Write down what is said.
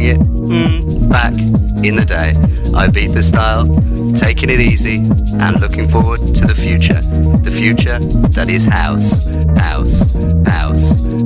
it? Back in the day. Ibiza style, taking it easy and looking forward to the future. The future that is house, house, house,